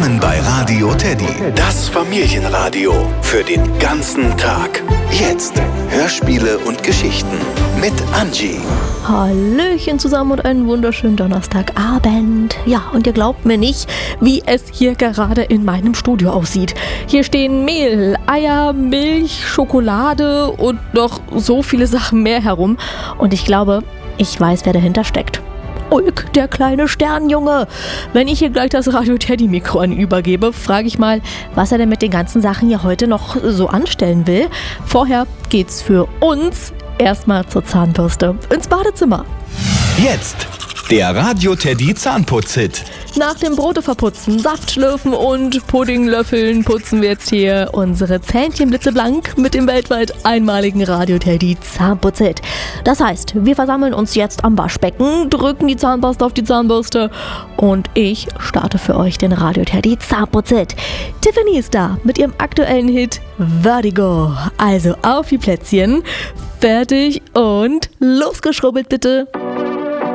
Willkommen bei Radio Teddy, das Familienradio für den ganzen Tag. Jetzt Hörspiele und Geschichten mit Angie. Hallöchen zusammen und einen wunderschönen Donnerstagabend. Ja, und ihr glaubt mir nicht, wie es hier gerade in meinem Studio aussieht. Hier stehen Mehl, Eier, Milch, Schokolade und noch so viele Sachen mehr herum. Und ich glaube, ich weiß, wer dahinter steckt. Ulk, der kleine Sternjunge. Wenn ich hier gleich das Radio Teddy Mikro an ihn übergebe, frage ich mal, was er denn mit den ganzen Sachen hier heute noch so anstellen will. Vorher geht's für uns erstmal zur Zahnbürste ins Badezimmer. Jetzt der Radio Teddy Zahnputz-Hit. Nach dem Brote verputzen, Saft schlürfen und Puddinglöffeln putzen wir jetzt hier unsere Zähnchen blitzeblank mit dem weltweit einmaligen Radio Teddy Zahnputz-Hit. Das heißt, wir versammeln uns jetzt am Waschbecken, drücken die Zahnpasta auf die Zahnbürste und ich starte für euch den Radio Teddy Zahnputz-Hit. Tiffany ist da mit ihrem aktuellen Hit Vertigo. Also auf die Plätzchen, fertig und losgeschrubbelt bitte.